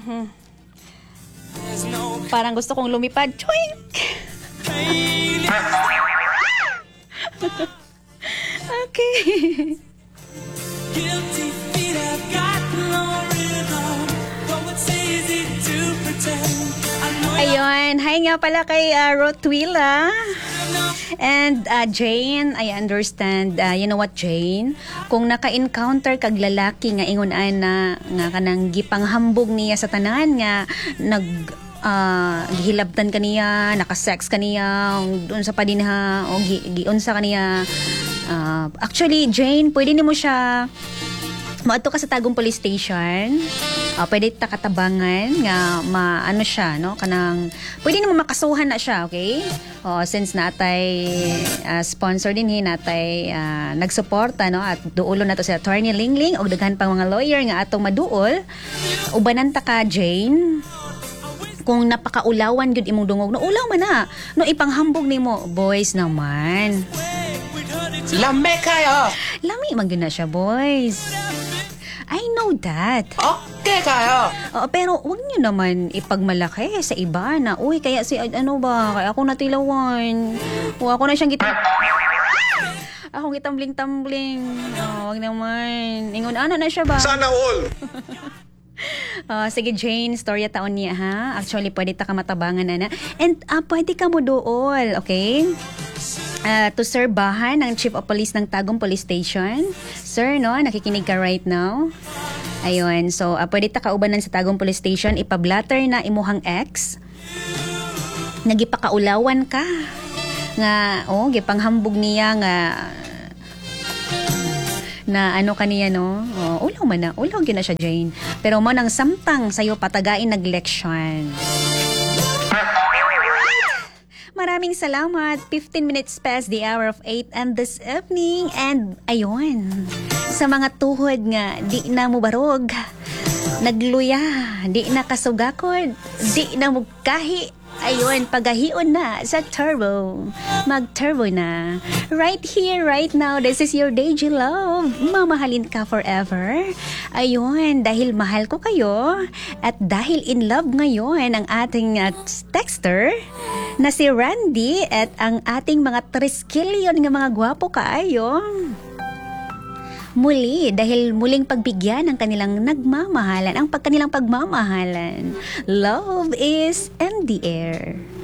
Parang gusto kong lumipad. Choink! Okay. Ayun. Hi nga pala kay Rotwila. And Jane, I understand, you know what, Jane? Kung naka-encounter kag lalaki nga ingon-an na nga kanang gipanghambog niya sa tanan nga gihilabtan kaniya, naka-sex kaniya, doon sa padinha o giunsa kaniya. Actually, Jane, pwede nimo siya maadto ka sa Tagum Police Station. Pwede ta katabangan nga maano siya, no? Kanang pwede nimo makasuhan na siya, okay? Since natay sponsor din natay nagsuporta, no? At duulo na to si Attorney Lingling og daghan pang mga lawyer nga atong maduol. Ubanan ta ka, Jane. Kung napakaulawan gyud imong dungog, no ulaw man na. No ipanghambog nimo, boys naman. Lame kayo! Lami man gyud na siya, boys. I know that. Okay kayo! Pero wag niyo naman ipagmalaki sa iba na, uy, kaya si, ano ba, kaya ako natilawan. O ako na siyang akong gitambling-tambling. Wag naman. Ingon, ano na siya ba? Sana all! Sige, Jane, storya taon niya, ha? Actually, pwede ta ka matabangan, na. And pwede ka mo dool, okay? To serbahan ng Chief of Police ng Tagum Police Station. Sir, no? Nakikinig ka right now? Ayun. So, pwede ta kaubanan sa Tagum Police Station. Ipablatter na imuhang ex. Nagipakaulawan ka. Nga, gipanghambog niya nga na ano kaniya, no? Ulaw man na. Ulaw gina siya, Jane. Pero mo nang samtang sa'yo patagain nag-leksyon. Maraming salamat. 15 minutes past the hour of 8 and this evening. And ayun, sa mga tuhod nga, di na mo barog, nagluya, di na kasugakod, di na mo kahi. Ayun, pagahion na sa turbo. Mag-turbo na. Right here, right now, this is your Deji Love. Mamahalin ka forever. Ayun, dahil mahal ko kayo at dahil in love ngayon ang ating texter na si Randy at ang ating mga 3 kilyon nga mga gwapo kaayo. Muli, dahil muling pagbigyan ng kanilang nagmamahalan, ang kanilang pagmamahalan. Love is in the air.